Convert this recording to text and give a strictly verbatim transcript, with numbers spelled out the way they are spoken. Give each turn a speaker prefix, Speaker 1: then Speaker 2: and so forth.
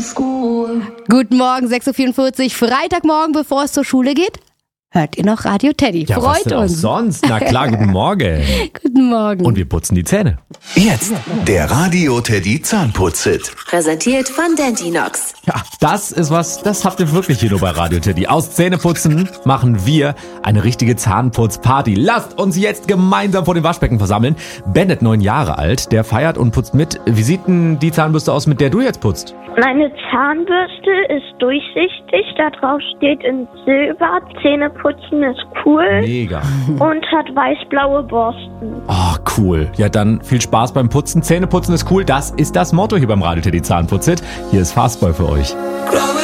Speaker 1: Guten Morgen, sechs Uhr vierundvierzig, Freitagmorgen, bevor es zur Schule geht. Hört ihr noch Radio Teddy?
Speaker 2: Ja,
Speaker 1: Freut
Speaker 2: was denn
Speaker 1: uns.
Speaker 2: Auch sonst? Na klar, guten Morgen.
Speaker 1: Guten Morgen.
Speaker 2: Und wir putzen die Zähne.
Speaker 3: Jetzt der Radio Teddy Zahnputz-Hit.
Speaker 4: Präsentiert von Dentinox.
Speaker 2: Ja, das ist was, das habt ihr wirklich hier nur bei Radio Teddy. Aus Zähneputzen machen wir eine richtige Zahnputzparty. Lasst uns jetzt gemeinsam vor dem Waschbecken versammeln. Bennett, neun Jahre alt, der feiert und putzt mit. Wie sieht denn die Zahnbürste aus, mit der du jetzt putzt?
Speaker 5: Meine Zahnbürste ist durchsichtig, da drauf steht in Silber, Zähneputzen ist cool
Speaker 2: Mega.
Speaker 5: und hat weiß-blaue Borsten.
Speaker 2: Oh, cool. Ja, dann viel Spaß beim Putzen. Zähneputzen ist cool. Das ist das Motto hier beim Radio Teddy Zahnputz-Hit. Hier ist Fastboy für euch.